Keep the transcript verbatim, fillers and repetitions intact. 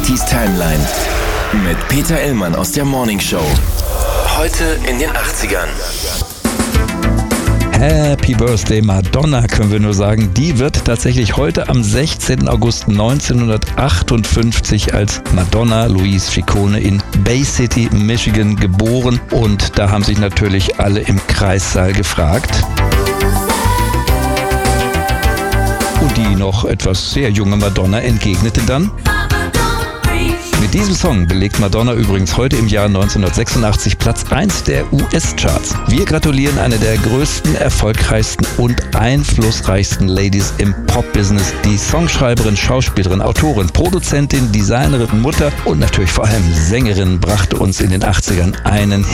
achtziger Timeline mit Peter Illmann aus der Morning Show. Heute in den achtzigern. Happy Birthday Madonna, können wir nur sagen. Die wird tatsächlich heute am sechzehnten August neunzehnhundertachtundfünfzig als Madonna Louise Ciccone in Bay City, Michigan geboren. Und da haben sich natürlich alle im Kreissaal gefragt. Und die noch etwas sehr junge Madonna entgegnete dann: Mit diesem Song belegt Madonna übrigens heute im Jahr neunzehnhundertsechsundachtzig Platz eins der U S-Charts. Wir gratulieren einer der größten, erfolgreichsten und einflussreichsten Ladies im Pop-Business. Die Songschreiberin, Schauspielerin, Autorin, Produzentin, Designerin, Mutter und natürlich vor allem Sängerin brachte uns in den achtzigern einen